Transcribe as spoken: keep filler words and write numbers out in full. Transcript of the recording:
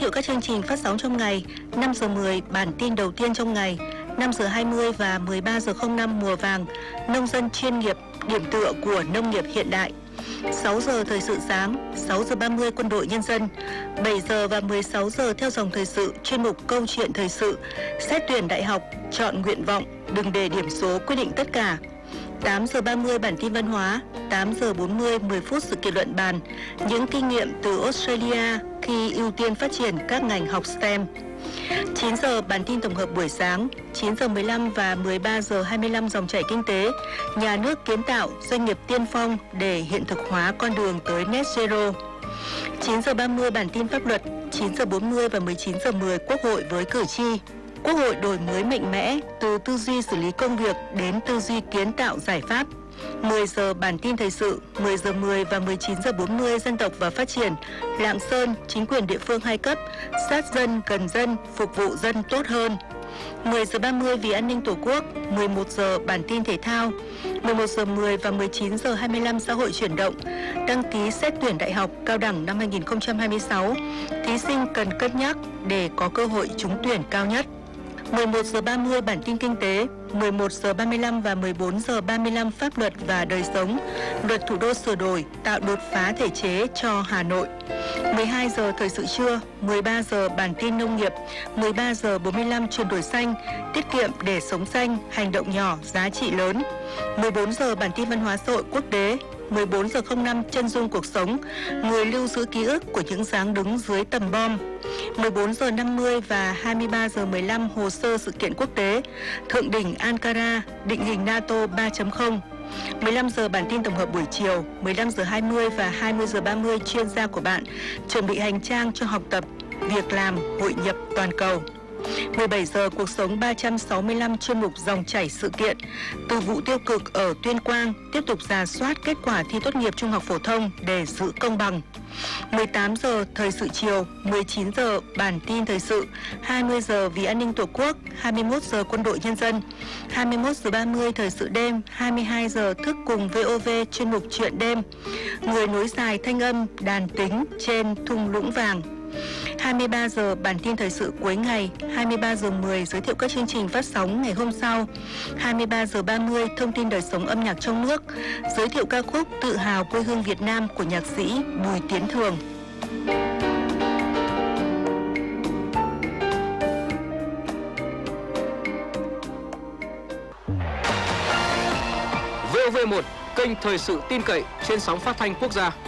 thiệu các chương trình phát sóng trong ngày: năm giờ mười bản tin đầu tiên trong ngày, năm giờ hai mươi và mười ba giờ không năm mùa vàng, nông dân chuyên nghiệp, điểm tựa của nông nghiệp hiện đại. sáu giờ thời sự sáng, sáu giờ ba mươi quân đội nhân dân, bảy giờ và mười sáu giờ theo dòng thời sự, chuyên mục câu chuyện thời sự, xét tuyển đại học, chọn nguyện vọng, đừng để điểm số quyết định tất cả. tám giờ ba mươi bản tin văn hóa, tám giờ bốn mươi mười phút sự kiện luận bàn, những kinh nghiệm từ Australia khi ưu tiên phát triển các ngành học STEM. chín giờ bản tin tổng hợp buổi sáng, chín giờ mười lăm và mười ba giờ hai mươi lăm dòng chảy kinh tế, nhà nước kiến tạo, doanh nghiệp tiên phong để hiện thực hóa con đường tới net zero. chín giờ ba mươi bản tin pháp luật, chín giờ bốn mươi và mười chín giờ mười Quốc hội với cử tri. Quốc hội đổi mới mạnh mẽ từ tư duy xử lý công việc đến tư duy kiến tạo giải pháp. mười giờ bản tin thời sự, mười giờ mười và mười chín giờ bốn mươi dân tộc và phát triển, Lạng Sơn, chính quyền địa phương hai cấp, sát dân, gần dân, phục vụ dân tốt hơn. mười giờ ba mươi vì an ninh Tổ quốc, mười một giờ bản tin thể thao, mười một giờ mười và mười chín giờ hai mươi lăm xã hội chuyển động. Đăng ký xét tuyển đại học, cao đẳng năm hai nghìn không trăm hai mươi sáu, thí sinh cần cân nhắc để có cơ hội trúng tuyển cao nhất. mười một giờ ba mươi bản tin kinh tế, mười một giờ ba mươi lăm và mười bốn giờ ba mươi lăm pháp luật và đời sống, luật thủ đô sửa đổi tạo đột phá thể chế cho Hà Nội. mười hai giờ thời sự trưa, mười ba giờ bản tin nông nghiệp, mười ba giờ bốn mươi lăm chuyển đổi xanh, tiết kiệm để sống xanh, hành động nhỏ, giá trị lớn. mười bốn giờ bản tin văn hóa xã hội quốc tế, mười bốn giờ không năm chân dung cuộc sống, người lưu giữ ký ức của những dáng đứng dưới tầm bom. mười bốn giờ năm mươi và hai mươi ba giờ mười lăm hồ sơ sự kiện quốc tế, thượng đỉnh Ankara, định hình NATO ba chấm không. mười lăm giờ bản tin tổng hợp buổi chiều, mười lăm giờ hai mươi và hai mươi giờ ba mươi chuyên gia của bạn, chuẩn bị hành trang cho học tập, việc làm, hội nhập toàn cầu. mười bảy giờ cuộc sống ba trăm sáu mươi lăm chuyên mục dòng chảy sự kiện, từ vụ tiêu cực ở Tuyên Quang tiếp tục rà soát kết quả thi tốt nghiệp trung học phổ thông để giữ công bằng. mười tám giờ thời sự chiều, mười chín giờ bản tin thời sự, hai mươi giờ vì an ninh Tổ quốc, hai mươi mốt giờ quân đội nhân dân, hai mươi mốt giờ ba mươi thời sự đêm, hai mươi hai giờ thức cùng vê o vê chuyên mục chuyện đêm, người nối dài thanh âm đàn tính trên thung lũng vàng. hai mươi ba giờ bản tin thời sự cuối ngày, hai mươi ba giờ mười giới thiệu các chương trình phát sóng ngày hôm sau, hai mươi ba giờ ba mươi thông tin đời sống âm nhạc trong nước, giới thiệu ca khúc Tự hào quê hương Việt Nam của nhạc sĩ Bùi Tiến Thường. vê o vê một, kênh thời sự tin cậy trên sóng phát thanh quốc gia.